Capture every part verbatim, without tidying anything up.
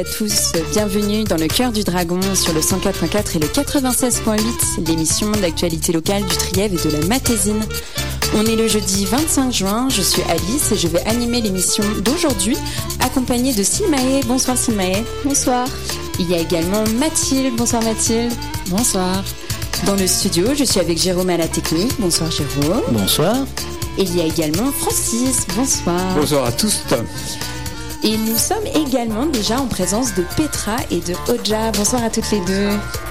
À tous, bienvenue dans le cœur du dragon sur le cent quatre point quatre et le quatre-vingt-seize point huit, l'émission d'actualité locale du Trièves et de la Matésine. On est le jeudi vingt-cinq juin, je suis Alice et je vais animer l'émission d'aujourd'hui, accompagnée de Silmae. Bonsoir Silmae. Bonsoir. Il y a également Mathilde. Bonsoir Mathilde. Bonsoir. Dans le studio, je suis avec Jérôme à la technique. Bonsoir Jérôme. Bonsoir. Et il y a également Francis. Bonsoir. Bonsoir à tous. Et nous sommes également déjà en présence de Petra et de Oja. Bonsoir à toutes les deux.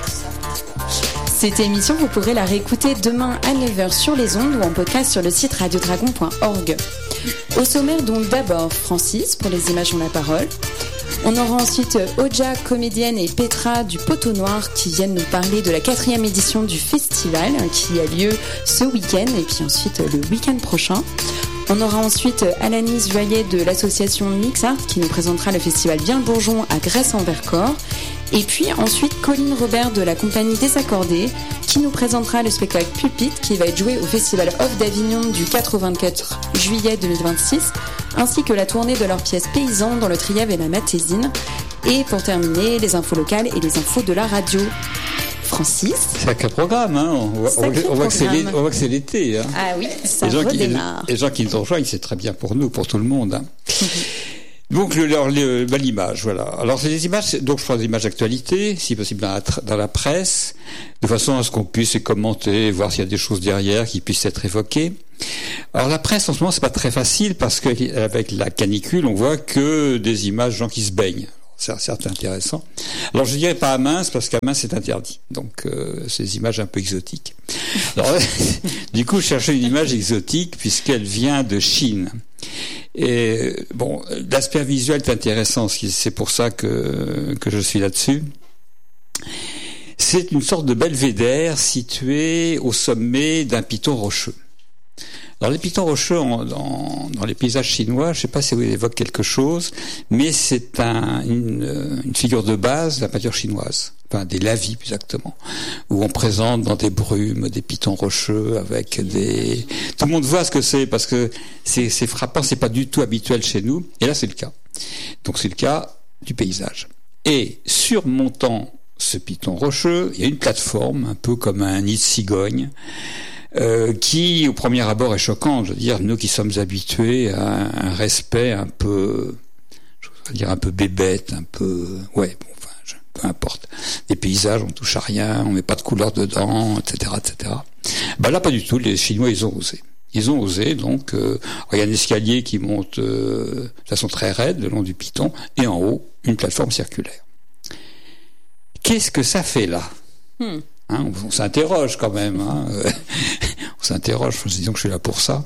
Cette émission, vous pourrez la réécouter demain à neuf heures sur les ondes ou en podcast sur le site radio dragon point org. Au sommaire, donc d'abord Francis pour les images ont la parole. On aura ensuite Oja, comédienne, et Petra du Poteau Noir qui viennent nous parler de la quatrième édition du festival qui a lieu ce week-end et puis ensuite le week-end prochain. On aura ensuite Alanis Joyet de l'association Mixart qui nous présentera le festival Bien le Bourgeon à Grèce-en-Vercors. Et puis ensuite Colline Robert de la compagnie Désaccordé qui nous présentera le spectacle Pulpit qui va être joué au Festival Off d'Avignon du quatre au vingt-quatre juillet deux mille vingt-six, ainsi que la tournée de leur pièce Paysans dans le Trièves et la Matésine. Et pour terminer, les infos locales et les infos de la radio. Francis. Sacré programme, hein. On voit, on voit, on voit que c'est l'été. On voit que c'est l'été, hein. Ah oui, ça les gens redémarre. Qui, les gens qui nous rejoignent, c'est très bien pour nous, pour tout le monde, hein. Donc, le, le, le, bah, l'image, voilà. Alors, c'est des images, donc je prends des images d'actualité, si possible dans la, dans la presse, de façon à ce qu'on puisse les commenter, voir s'il y a des choses derrière qui puissent être évoquées. Alors, la presse, en ce moment, c'est pas très facile parce que, avec la canicule, on voit que des images de gens qui se baignent. C'est certes intéressant. Alors, je dirais pas à Mince, parce qu'à Mince, c'est interdit. Donc, euh, c'est des images un peu exotiques. Alors, du coup, je cherchais une image exotique, puisqu'elle vient de Chine. Et bon, l'aspect visuel est intéressant, c'est pour ça que, que je suis là-dessus. C'est une sorte de belvédère situé au sommet d'un piton rocheux. Alors les pitons rocheux en, dans, dans les paysages chinois, je ne sais pas si vous évoquez quelque chose, mais c'est un, une, une figure de base de la peinture chinoise, enfin des lavis plus exactement, où on présente dans des brumes des pitons rocheux avec des... Tout le monde voit ce que c'est parce que c'est, c'est frappant, c'est pas du tout habituel chez nous, et là c'est le cas. Donc c'est le cas du paysage. Et surmontant ce piton rocheux, il y a une plateforme, un peu comme un nid de cigogne, Euh, qui, au premier abord, est choquant. Je veux dire, nous qui sommes habitués à un respect un peu, je veux dire, un peu bébête, un peu, ouais, bon, enfin, je, peu importe. Des paysages, on touche à rien, on met pas de couleur dedans, et cetera, et cetera. Bah là, pas du tout. Les Chinois, ils ont osé. Ils ont osé, donc, euh, il y a un escalier qui monte euh, de façon très raide, le long du piton, et en haut, une plateforme circulaire. Qu'est-ce que ça fait là? Hmm. Hein, on, on s'interroge quand même. Hein. on s'interroge. Disons que je suis là pour ça.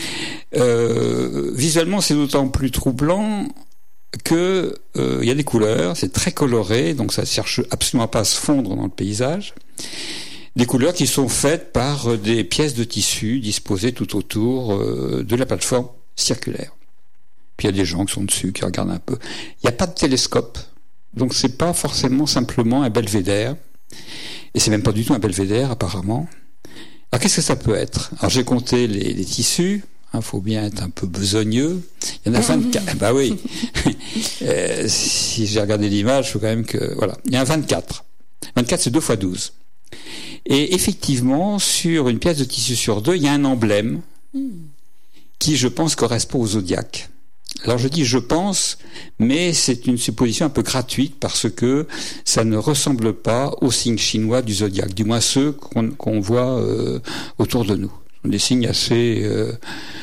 Euh, visuellement, c'est d'autant plus troublant que euh, il y a des couleurs. C'est très coloré, donc ça cherche absolument pas à se fondre dans le paysage. Des couleurs qui sont faites par des pièces de tissu disposées tout autour euh, de la plateforme circulaire. Puis il y a des gens qui sont dessus, qui regardent un peu. Il n'y a pas de télescope, donc c'est pas forcément simplement un belvédère. Et c'est même pas du tout un belvédère, apparemment. Alors, qu'est-ce que ça peut être? Alors, j'ai compté les, les tissus. Hein, faut bien être un peu besogneux. Il y en a vingt-quatre. Bah oui. euh, si j'ai regardé l'image, il faut quand même que, voilà. Il y en a vingt-quatre. vingt-quatre, c'est deux fois douze. Et effectivement, sur une pièce de tissu sur deux, il y a un emblème qui, je pense, correspond au zodiaque. Alors je dis je pense, mais c'est une supposition un peu gratuite parce que ça ne ressemble pas aux signes chinois du zodiaque, du moins ceux qu'on, qu'on voit euh, autour de nous. Des signes assez euh,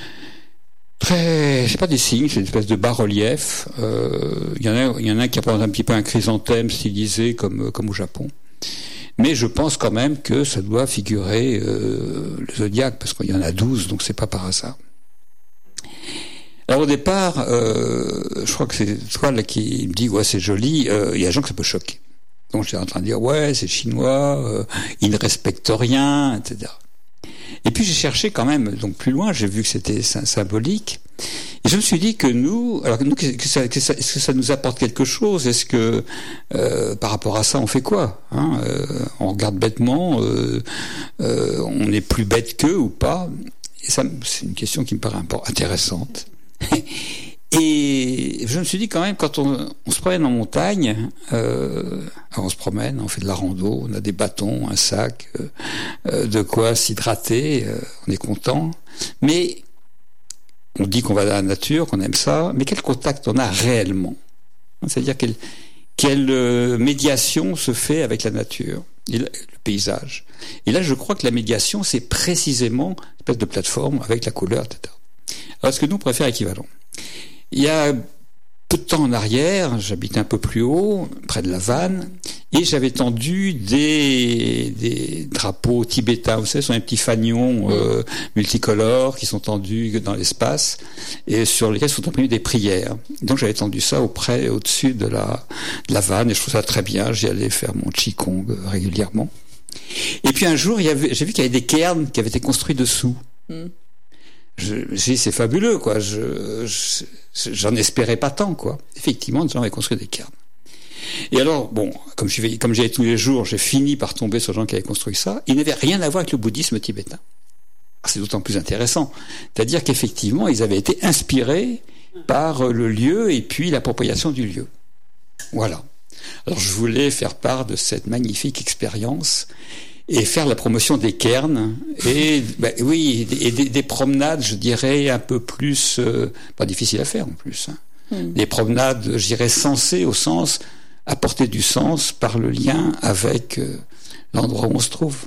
très, c'est pas des signes, c'est une espèce de bas-relief. Euh, il y en a, il y en a qui apportent un petit peu un chrysanthème stylisé comme comme au Japon. Mais je pense quand même que ça doit figurer euh, le zodiaque parce qu'il y en a douze, donc c'est pas par hasard. Alors au départ, euh, je crois que c'est toi là qui me dit ouais c'est joli. Euh, il y a des gens que ça peut choquer. Donc j'étais en train de dire ouais c'est chinois, euh, ils ne respectent rien, et cetera. Et puis j'ai cherché quand même donc plus loin. J'ai vu que c'était symbolique. Et je me suis dit que nous, alors nous, que ça, que ça, est-ce que ça nous apporte quelque chose? Est-ce que euh, par rapport à ça, on fait quoi, hein? euh, On regarde bêtement, euh, euh, on est plus bête qu'eux ou pas? Et ça, c'est une question qui me paraît intéressante. Et je me suis dit quand même, quand on, on se promène en montagne, euh, alors on se promène, on fait de la rando, on a des bâtons, un sac, euh, euh, de quoi s'hydrater, euh, on est content. Mais on dit qu'on va dans la nature, qu'on aime ça, mais quel contact on a réellement? C'est-à-dire quelle, quelle euh, médiation se fait avec la nature et le, le paysage. Et là, je crois que la médiation, c'est précisément une espèce de plateforme avec la couleur, et cetera. Alors, est-ce que nous, on préfère équivalent? Il y a peu de temps en arrière, j'habitais un peu plus haut, près de la Vanne, et j'avais tendu des, des drapeaux tibétains, vous savez, ce sont des petits fanions euh, multicolores qui sont tendus dans l'espace et sur lesquels sont imprimées des prières. Donc j'avais tendu ça auprès, au-dessus de la, de la Vanne, et je trouve ça très bien. J'y allais faire mon qigong régulièrement. Et puis un jour, il y avait, j'ai vu qu'il y avait des cairns qui avaient été construits dessous. Mm. Je, j'ai dit, c'est fabuleux, quoi. Je, je, j'en espérais pas tant, quoi. Effectivement, des gens avaient construit des cairns. Et alors, bon, comme je vais, comme j'y allais tous les jours, j'ai fini par tomber sur les gens qui avaient construit ça. Ils n'avaient rien à voir avec le bouddhisme tibétain. Alors, c'est d'autant plus intéressant. C'est-à-dire qu'effectivement, ils avaient été inspirés par le lieu et puis l'appropriation du lieu. Voilà. Alors, je voulais faire part de cette magnifique expérience et faire la promotion des cairns et ben, oui et des, des promenades, je dirais un peu plus euh, pas difficile à faire en plus. Hein. Mm. Des promenades, je dirais sensées au sens apporter du sens par le lien avec euh, l'endroit où on se trouve.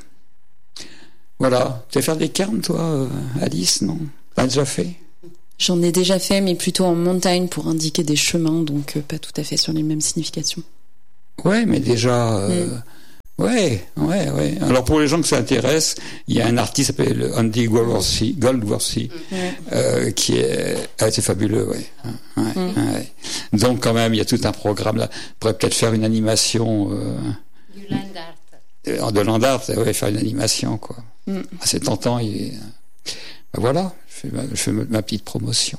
Voilà. Tu vas faire des cairns, toi, Alice? Non, t'as déjà fait? J'en ai déjà fait, mais plutôt en montagne pour indiquer des chemins, donc euh, pas tout à fait sur les mêmes significations. Ouais, mais déjà. Euh, mm. Ouais, ouais, ouais. Alors pour les gens que ça intéresse, il y a un artiste qui s'appelle Andy Goldworthy, Goldworthy ouais. euh, qui est, ah, c'est fabuleux, ouais. Ouais, mm. ouais. Donc quand même, il y a tout un programme là. On pourrait peut-être faire une animation. Euh, du land art. De, de land art, ouais, faire une animation, quoi. Mm. Ah, c'est tentant. Il... Ben voilà, je fais ma, je fais ma petite promotion.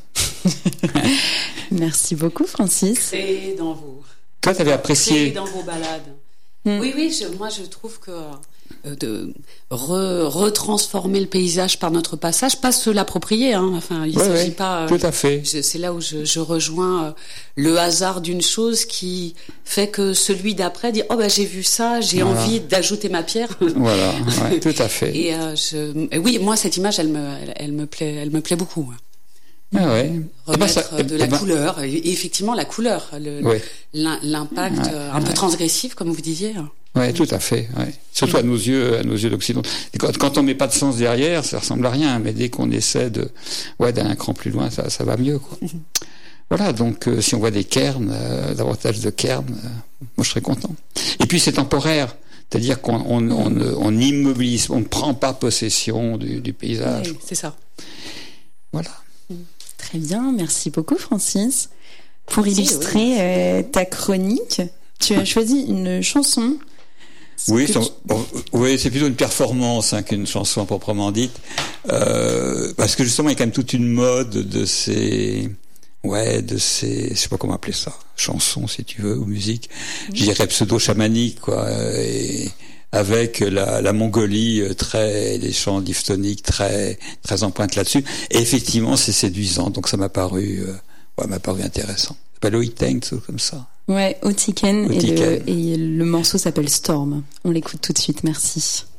Merci beaucoup, Francis. C'est dans vos. Toi, t'avais apprécié. C'est dans vos balades. Mmh. Oui, oui, je, moi je trouve que euh, de re, retransformer le paysage par notre passage, pas se l'approprier, hein. Enfin, il ouais, s'agit ouais, pas. Tout à fait. Je, c'est là où je, je rejoins euh, le hasard d'une chose qui fait que celui d'après dit oh ben j'ai vu ça, j'ai voilà. envie d'ajouter ma pierre. Voilà, ouais, tout à fait. Et euh, je, oui, moi cette image, elle me, elle, elle me plaît, elle me plaît beaucoup. Ah ouais. Remettre ben ça, de la ben, couleur, et effectivement la couleur, le, ouais. l'impact ouais, un ouais. peu transgressif, comme vous disiez. Ouais, tout à fait. Ouais. Surtout à nos yeux, à nos yeux d'Occident. Et quand, quand on met pas de sens derrière, ça ressemble à rien. Mais dès qu'on essaie de, ouais, d'aller un cran plus loin, ça, ça va mieux, quoi. Mm-hmm. Voilà. Donc, euh, si on voit des cairns, euh, davantage de cairns, euh, moi je serais content. Et puis c'est temporaire. C'est-à-dire qu'on on, on, on, on immobilise, on ne prend pas possession du, du paysage. Oui, c'est ça. Voilà. Très bien, merci beaucoup Francis. Pour merci, illustrer oui. euh, ta chronique, tu as choisi une chanson. Oui, tu... bon, oui, c'est plutôt une performance hein, qu'une chanson proprement dite, euh, parce que justement il y a quand même toute une mode de ces, ouais, de ces, je sais pas comment appeler ça, chansons si tu veux ou musique, mmh. je dirais pseudo-chamanique quoi. Et, avec la, la Mongolie très, les chants diphtoniques très, très empreintes là-dessus. Et effectivement, c'est séduisant. Donc ça m'a paru, euh, ouais, m'a paru intéressant. Ça s'appelle Oiteng, comme ça. Ouais, Otiken. Et le, et le morceau s'appelle Storm. On l'écoute tout de suite. Merci.